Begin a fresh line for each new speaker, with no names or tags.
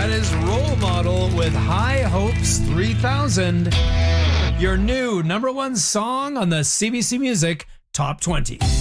That is Role Model with High Hopes 3000. Your new number one song on the CBC Music Top 20.